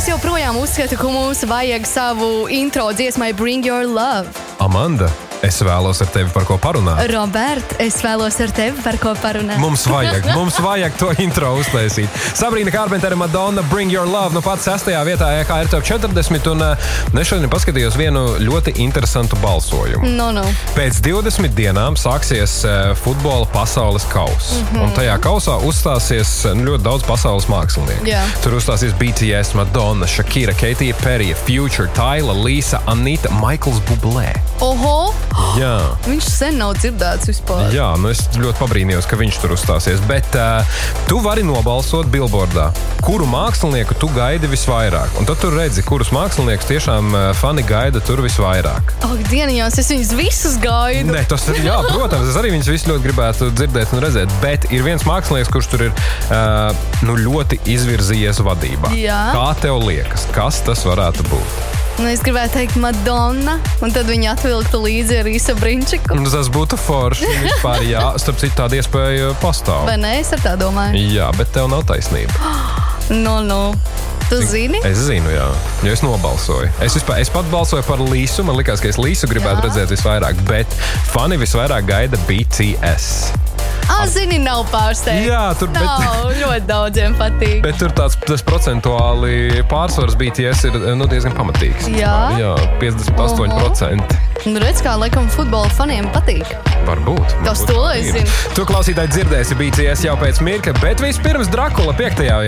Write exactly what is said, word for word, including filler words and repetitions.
joprojām uzskatu, ka mums vajag savu intro dziesmai Bring Your Love. Amanda, es vēlos ar tevi par ko parunāt. Robert, es vēlos ar tevi par ko parunāt. Mums vajag, mums vajag to intro uztaisīt. Sabrīna Kārpentere, Madonna, Bring Your Love, nu pats sestajā vietā E K R Top četrdesmit, un es šodien paskatījos vienu ļoti interesantu balsojumu. No, no. Pēc divdesmit dienām sāksies uh, futbola pasaules kaus, mm-hmm. un tajā kausā uzstāsies nu, ļoti daudz pasaules mākslinieku. Yeah. Tur uzstāsies B T S, Madonna, Shakira, Katy Perry, Future, Tyla, Lisa, Anita, Michaels Bublé. Oho! Jā. Viņš sen nav dzirdēts vispār. Jā, nu es ļoti pabrīnījos, ka viņš tur uzstāsies, bet uh, tu vari nobalsot Billboardā, kuru mākslinieku tu gaidi visvairāk. Un tad tu redzi, kurus māksliniekus tiešām uh, fani gaida tur visvairāk. Ak, dieniņās, es viņus visus gaidu. Nē, tas ir, jā, protams, es arī viņus visus ļoti gribētu dzirdēt un redzēt, bet ir viens mākslinieks, kurš tur ir uh, nu, ļoti izvirzījies vadībā. Jā. Kā tev liekas, kas tas varētu būt? Nu, es gribētu teikt Madonna, un tad viņa atvilktu līdzi ar Īsa Brinčiku. Tas būtu forši vispār, jā. Starp citu, tāda iespēja pastāv. Vai ne? Es ar tā domāju. Jā, bet tev nav taisnība. No, no. Tu zini? Es zinu, jā. Jo es nobalsoju. Es, vispār, es pat balsoju par Līsu. Man likās, ka es Līsu gribētu jā. redzēt visvairāk, bet fani visvairāk gaida B T S. Ah, zini, nav pārsteigts. Jā, tur nav, bet, ļoti daudziem patīk. Bet tur tāds tas procentuāli pārsvars B T S ir nu, diezgan pamatīgs. Jā? Jā, piecdesmit astoņi procenti. Nu, redz, kā laikam futbola faniem patīk. Varbūt. Tas to es zinu. Tu klausītāji dzirdēsi B T S jau pēc mirka, bet vispirms Drakula piektajā